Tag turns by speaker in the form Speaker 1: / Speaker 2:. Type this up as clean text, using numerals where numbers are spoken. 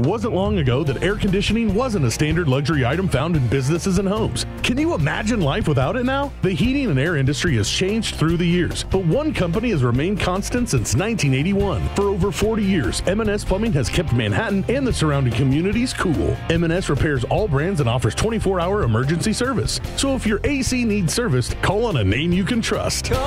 Speaker 1: wasn't long ago that air conditioning wasn't a standard luxury item found in businesses and homes. Can you imagine life without it now? The heating and air industry has changed through the years, but one company has remained constant since 1981. For over 40 years, M&S Plumbing has kept Manhattan and the surrounding communities cool. M&S repairs all brands and offers 24-hour emergency service. So if your AC needs serviced, call on a name you can trust.